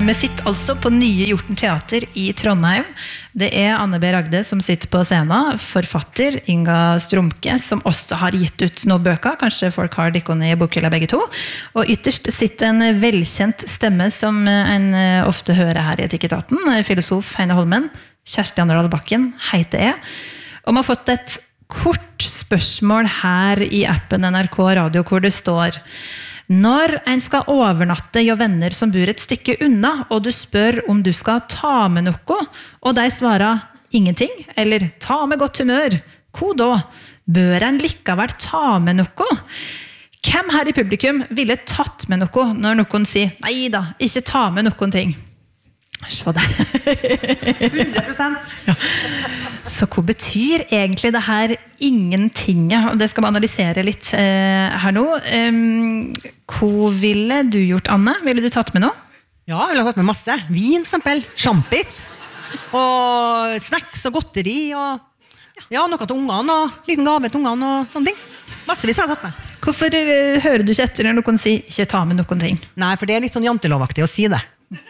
Vi sitter altså på Nye Hjorten Teater i Trondheim. Det Anne B. Ragde som sitter på scenen, forfatter Inga Strumke, som også har gitt ut noen bøker, kanskje folk har dikkene i bokhylla begge to, og ytterst sitter en velkjent stemme som en ofte hører her i Etikketaten, filosof Heine Holmen, Kjersti Anderdal Bakken, heter jeg, og vi har fått et kort spørsmål her i appen NRK Radio, hvor det står: når en skal overnatte jo venner som bor et stykke unna, og du spør om du skal ta med noe, og de svarer ingenting, eller ta med godt humør, hva da? Bør en likevel ta med noe? Hvem her i publikum ville tatt med noe når noen sier, nei da, ikke ta med noen ting? Så der. 100%. Ja. Så hva betyr egentlig det her ingentinget? Det skal vi analysere litt her nå. Hva ville du gjort, Anne? Ville du tatt med noe? Ja, jeg ville tatt med masse. Vin, for eksempel. Sjampis. Og snacks og godteri. Og ja, noe til ungene. Og liten gave til ungene og sånne ting. Massevis har jeg tatt med. Hvorfor hører du ikke etter når noen sier ikke ta med noen ting? Nei, for det litt sånn jantelovaktig å si det.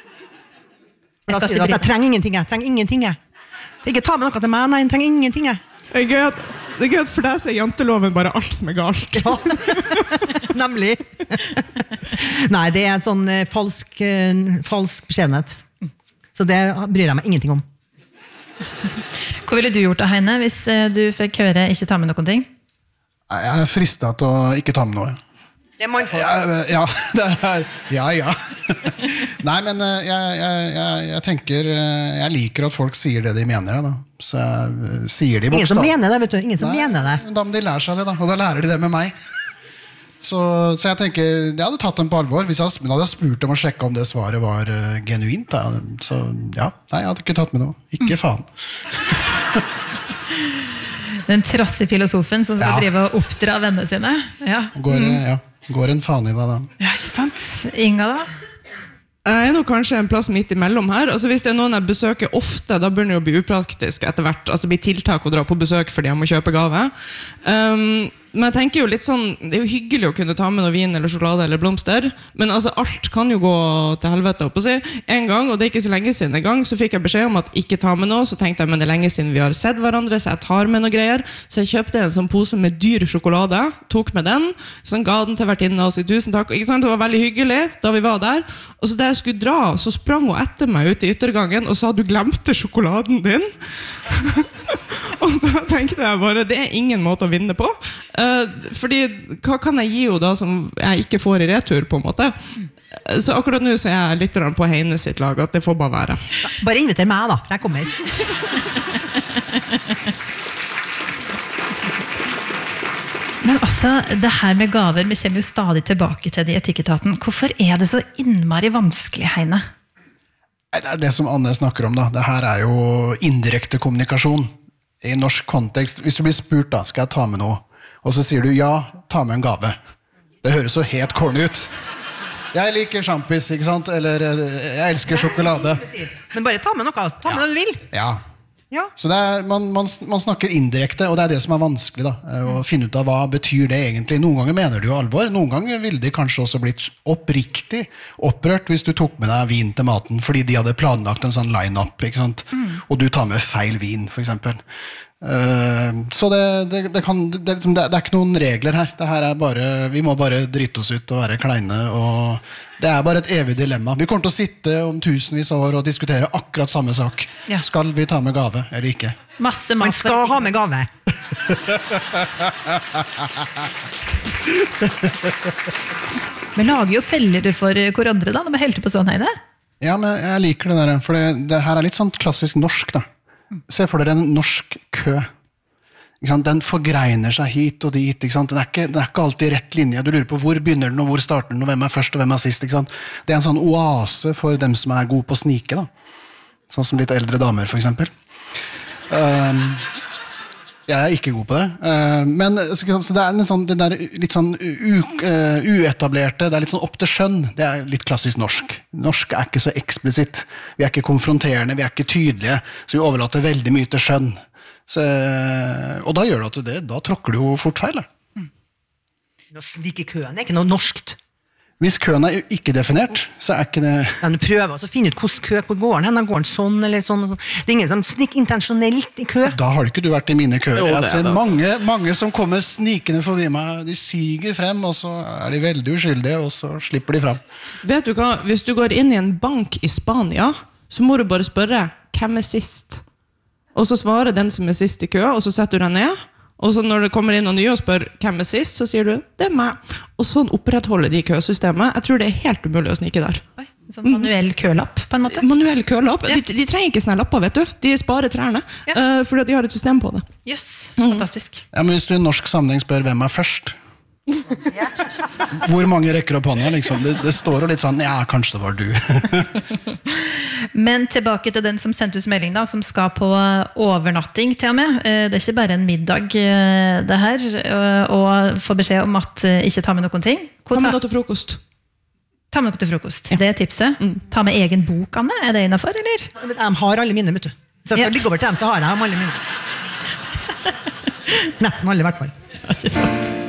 Jeg trenger ingenting, jeg. Ikke ta med noe til meg, nei, jeg trenger ingenting, jeg. Det er gøy at for deg så janteloven bare alt som galt. Ja, nemlig. Nei, det en sånn falsk beskjedenhet. Så det bryr jeg meg ingenting om. Hva ville du gjort, Heine, hvis du fikk høre ikke ta med noen ting? Jeg fristet til å ikke ta med noe. Det er mangfold. Ja, det er, ja. Nei, men jeg tenker, jeg liker at folk sier det de mener, da. Så jeg sier de bokstav. Ingen som mener det, vet du. Ingen som mener det. Da må de lære seg det, da. Og da lærer de det med meg. Så jeg tenker, jeg hadde tatt dem på alvor. Hvis jeg hadde spurt dem og sjekket om det svaret var genuint, da. Så ja, nei, jeg hadde ikke tatt med noe. Ikke faen. Den trassige filosofen som skal drive og oppdra vennene sine. Ja. Går en faen i deg da. Ja, ikke sant? Inga da? Jeg nok kanskje en plass midt imellom her. Altså, hvis det noen jeg besøker ofte, da bør det jo bli upraktisk etter hvert. Altså bli tiltak å dra på besøk fordi jeg må kjøpe gave. Men jeg tenker jo litt sånn, det er jo hyggelig å kunne ta med noe vin eller sjokolade eller blomster, men altså alt kan jo gå til helvete opp å si. En gang, og det er ikke så lenge siden en gang, så fikk jeg beskjed om at ikke ta med noe, så tenkte jeg, men det er lenge siden vi har sett hverandre, så jeg tar med noe greier. Så jeg kjøpte en sånn pose med dyr sjokolade, tok med den, så ga den til vertinne og si tusen takk. Ikke sant? Det var veldig hyggelig da vi var der. Og så da jeg skulle dra, så sprang hun etter meg ut i yttergangen og sa, du glemte sjokoladen din. Og da tenkte jeg bare, det er ingen måte å vinne på. Fordi, hva kan jeg gi jo da som jeg ikke får i retur på en måte? Så akkurat nå så er jeg litt på Heine sitt lag, at det får bare være. Bare inviter meg da, for jeg kommer. Men også det her med gaver, vi kommer jo stadig tilbake til det i Etikketaten. Hvorfor er det så innmari vanskelig, Heine? Det er det som Anne snakker om da. Det her er jo indirekte kommunikasjon. I norsk kontekst, hvis du blir spurt da, skal jeg ta med noe? Og så sier du, ja, ta med en gave. Det høres så helt corny ut. Jeg liker sjampis, ikke sant? Eller jeg elsker sjokolade. Men bare ta med noe, ta med det du vil. Ja. Ja. Så det er, man snakker indirekte, og det er det som er vanskelig da, å finne ut av hva betyr det egentlig. Noen ganger mener du jo alvor, noen ganger ville de kanskje også blitt oppriktig opprørt hvis du tok med deg vin til maten, fordi de hadde planlagt en sånn line-up, ikke sant? Og du tar med feil vin, for eksempel. Så det er ikke noen regler her. Det her er bare, vi må bare drite oss ut og være kleine, og det er bare et evig dilemma. Vi kommer til å sitte om tusenvis av år og diskutere akkurat samme sak. Ja. Skal vi ta med gave eller ikke? Masse Man skal ha med gave. Vi lager jo feller for hverandre da, når vi helter på sånn, Heine. Ja, men jeg liker det der, for det her er litt sånn klassisk norsk da. Se for dere en norsk kø. Den forgreiner seg hit og dit. Den er ikke alltid rett linje. Du lurer på hvor begynner den, og hvor starter den, og hvem er først og hvem er sist. Det er en sånn oase for dem som er gode på å snike. Da. Sånn som litt eldre damer, for eksempel. Jeg er ikke god på det. Men så det er en sånn, den der litt sånn uetablerte, det er litt sånn opp til skjønn. Det er litt klassisk norsk. Norsk er ikke så eksplisitt. Vi er ikke konfronterende, vi er ikke tydelige, så vi overlater veldig mye til skjønn. Så, og da gjør du at da tråkker du jo fort feil. Nå sniker køen, er ikke noe norskt. Hvis køen ikke definert, så ikke det... Ja, du prøver å finne ut hvordan kø på gården, går den sånn eller sånn. Det er ingen som snikker intensjonelt I kø. Da har ikke du vært I mine køer. Jo, Jeg ser det. mange som kommer snikende forbi meg, de siger frem, og så de veldig uskyldige, og så slipper de frem. Vet du hva, hvis du går inn I en bank I Spania, så må du bare spørre, hvem sist? Og så svarer den som sist I kø, og så setter du deg ned, og så når det kommer inn noen nye og spør hvem sist, så sier du, det meg. Og sånn opprettholder de køsystemet. Jeg tror det helt umulig å snike der. Oi, en sånn manuell kølapp, på en måte. Manuell kølapp. Ja. De trenger ikke sånne lapper, vet du. De sparer trærne, fordi at de har et system på det. Jøss, fantastisk. Ja, men hvis du I norsk sammenheng spør hvem først, hvor mange rekker opp hånda, liksom? Det står jo litt sånn, ja, kanskje det var du. Men tilbake til den som sendte ut melding da, som skal på overnatting til og med. Det ikke bare en middag det her, og få beskjed om at ikke ta med noen ting. Ta med noe til frokost. Ta med noe til frokost, det tipset. Ta med egen bok, Anne, det innenfor, eller? De har alle mine, vet du. Så jeg skal ligge over til dem, så har jeg alle mine. Nesten alle I hvert fall. Ikke sant?